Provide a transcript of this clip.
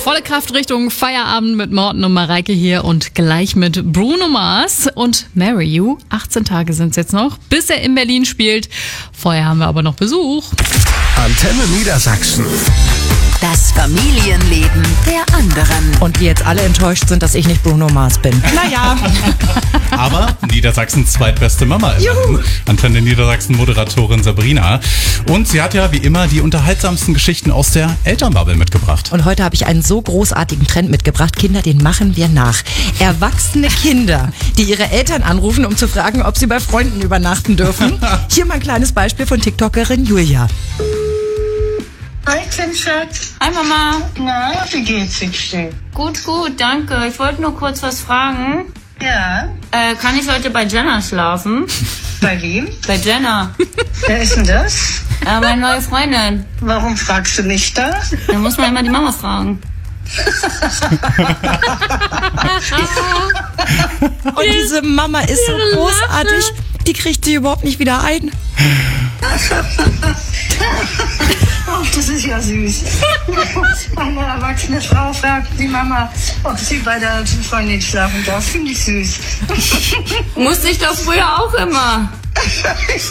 Volle Kraft Richtung Feierabend mit Morten und Mareike hier und gleich mit Bruno Mars und Marry You. 18 Tage sind es jetzt noch, bis er in Berlin spielt. Vorher haben wir aber noch Besuch. Antenne Niedersachsen. Das Familienleben der anderen. Und wir jetzt alle enttäuscht sind, dass ich nicht Bruno Mars bin. Naja. Aber Niedersachsens zweitbeste Mama ist Antenne Niedersachsen Moderatorin Sabrina. Und sie hat ja wie immer die unterhaltsamsten Geschichten aus der Elternbubble mitgebracht. Und heute habe ich einen so großartigen Trend mitgebracht. Kinder, den machen wir nach. Erwachsene Kinder, die ihre Eltern anrufen, um zu fragen, ob sie bei Freunden übernachten dürfen. Hier mal ein kleines Beispiel von TikTokerin Julia. Hi, Schatz. Hi Mama. Na, wie geht's dir? Gut, danke. Ich wollte nur kurz was fragen. Ja. Kann ich heute bei Jenna schlafen? Bei wem? Bei Jenna. Wer ist denn das? Meine neue Freundin. Warum fragst du nicht da? Da muss man immer die Mama fragen. Und diese Mama ist so großartig, die kriegt sie überhaupt nicht wieder ein. Oh, das ist ja süß. Eine erwachsene Frau fragt die Mama, ob sie bei der Freundin schlafen darf. Finde ich süß. Musste ich doch früher auch immer.